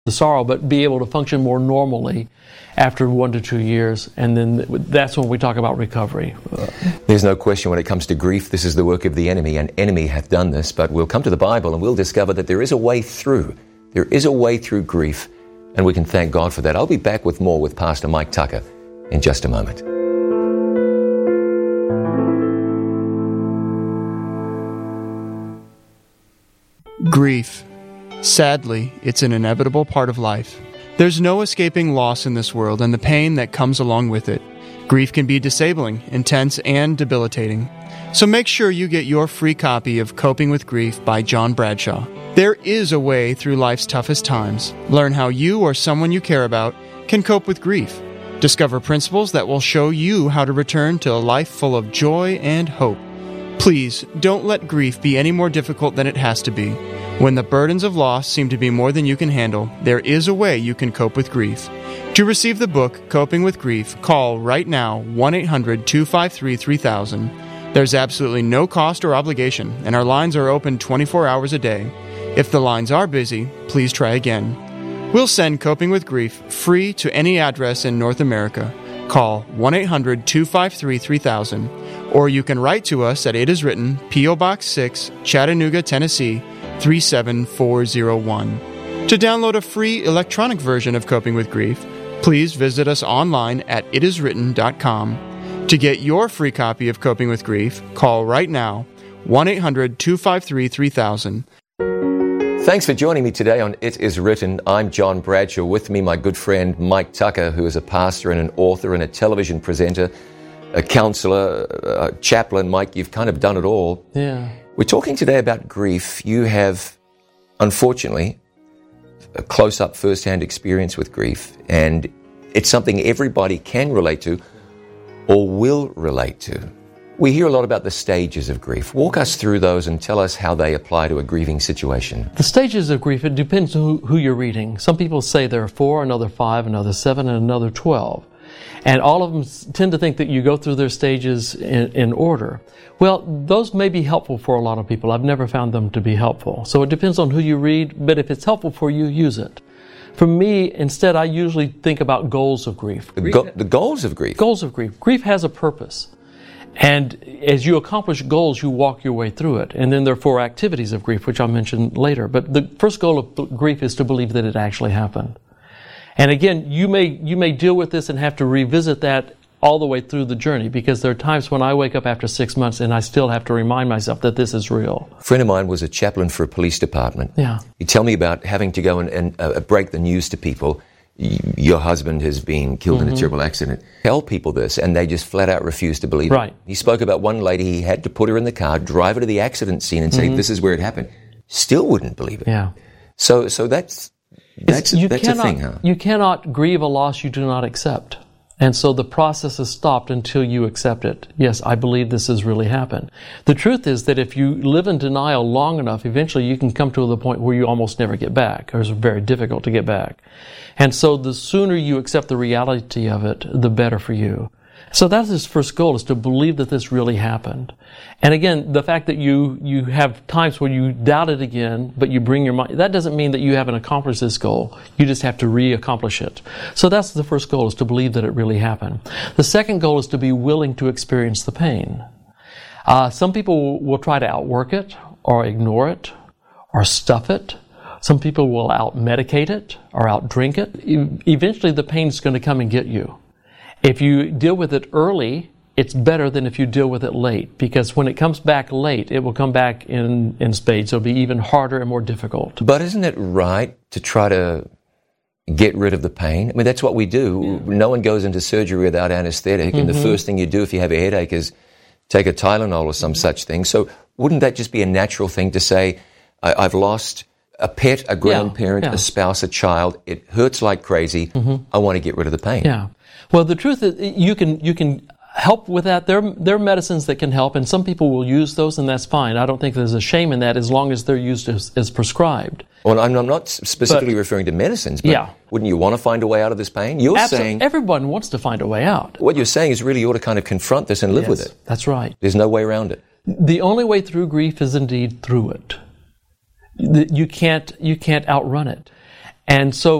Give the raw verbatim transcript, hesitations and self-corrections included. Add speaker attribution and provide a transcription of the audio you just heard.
Speaker 1: the sorrow, but be able to function more normally after one to two years. And then that's when we talk about recovery.
Speaker 2: There's no question when it comes to grief, this is the work of the enemy. An enemy hath done this, but we'll come to the Bible and we'll discover that there is a way through. There is a way through grief, and we can thank God for that. I'll be back with more with Pastor Mike Tucker in just a moment.
Speaker 3: Grief. Sadly, it's an inevitable part of life. There's no escaping loss in this world and the pain that comes along with it. Grief can be disabling, intense, and debilitating. So make sure you get your free copy of Coping with Grief by John Bradshaw. There is a way through life's toughest times. Learn how you or someone you care about can cope with grief. Discover principles that will show you how to return to a life full of joy and hope. Please, don't let grief be any more difficult than it has to be. When the burdens of loss seem to be more than you can handle, there is a way you can cope with grief. To receive the book, Coping with Grief, call right now one eight hundred two five three three thousand. There's absolutely no cost or obligation, and our lines are open twenty-four hours a day. If the lines are busy, please try again. We'll send Coping with Grief free to any address in North America. Call one eight hundred two five three three thousand, or you can write to us at It Is Written, P O Box six, Chattanooga, Tennessee, three seven four zero one. To download a free electronic version of Coping with Grief, please visit us online at it is written dot com. To get your free copy of Coping with Grief, call right now, one eight hundred two five three three thousand.
Speaker 2: Thanks for joining me today on It Is Written. I'm John Bradshaw. With me, my good friend Mike Tucker, who is a pastor and an author and a television presenter, a counselor, a chaplain. Mike, you've kind of done it all.
Speaker 1: Yeah.
Speaker 2: We're talking today about grief. You have, unfortunately, a close-up first-hand experience with grief, and it's something everybody can relate to or will relate to. We hear a lot about the stages of grief. Walk us through those and tell us how they apply to a grieving situation.
Speaker 1: The stages of grief, it depends on who, who you're reading. Some people say there are four, another five, another seven, and another twelve. And all of them tend to think that you go through their stages in, in order. Well, those may be helpful for a lot of people. I've never found them to be helpful. So it depends on who you read, but if it's helpful for you, use it. For me, instead, I usually think about goals of grief.
Speaker 2: The, go- the goals of grief?
Speaker 1: Goals of grief. Grief has a purpose. And as you accomplish goals, you walk your way through it. And then there are four activities of grief, which I'll mention later. But the first goal of grief is to believe that it actually happened. And again, you may you may deal with this and have to revisit that all the way through the journey, because there are times when I wake up after six months and I still have to remind myself that this is real.
Speaker 2: A friend of mine was a chaplain for a police department.
Speaker 1: Yeah.
Speaker 2: He'd tell me about having to go and, and uh, break the news to people. Your husband has been killed mm-hmm. in a terrible accident. Tell people this, and they just flat out refuse to believe
Speaker 1: right.
Speaker 2: it. He spoke about one lady, he had to put her in the car, drive her to the accident scene and say, mm-hmm. this is where it happened. Still wouldn't believe it.
Speaker 1: Yeah.
Speaker 2: So so that's that's,
Speaker 1: you
Speaker 2: that's
Speaker 1: cannot,
Speaker 2: a thing, huh?
Speaker 1: You cannot grieve a loss you do not accept. And so the process is stopped until you accept it. Yes, I believe this has really happened. The truth is that if you live in denial long enough, eventually you can come to the point where you almost never get back, or it's very difficult to get back. And so the sooner you accept the reality of it, the better for you. So that's his first goal, is to believe that this really happened. And again, the fact that you, you have times where you doubt it again, but you bring your mind, that doesn't mean that you haven't accomplished this goal. You just have to re-accomplish it. So that's the first goal, is to believe that it really happened. The second goal is to be willing to experience the pain. Uh, some people will try to outwork it, or ignore it, or stuff it. Some people will out-medicate it, or out-drink it. E- eventually the pain is going to come and get you. If you deal with it early, it's better than if you deal with it late, because when it comes back late, it will come back in, in spades. It'll be even harder and more difficult.
Speaker 2: But isn't it right to try to get rid of the pain? I mean, that's what we do. Yeah. No one goes into surgery without anesthetic, mm-hmm. and the first thing you do if you have a headache is take a Tylenol or some mm-hmm. such thing. So wouldn't that just be a natural thing to say, I- I've lost a pet, a grandparent, yeah, yeah. a spouse, a child. It hurts like crazy. Mm-hmm. I want to get rid of the pain.
Speaker 1: Yeah. Well, the truth is, you can you can help with that. There there are medicines that can help, and some people will use those, and that's fine. I don't think there's a shame in that, as long as they're used as, as prescribed.
Speaker 2: Well, I'm, I'm not specifically but, referring to medicines, but yeah. wouldn't you want to find a way out of this pain? You're
Speaker 1: Absolutely.
Speaker 2: saying
Speaker 1: everyone wants to find a way out.
Speaker 2: What you're saying is really you ought to kind of confront this and live
Speaker 1: yes,
Speaker 2: with it.
Speaker 1: That's right.
Speaker 2: There's no way around it.
Speaker 1: The only way through grief is indeed through it. You can't you can't outrun it. And so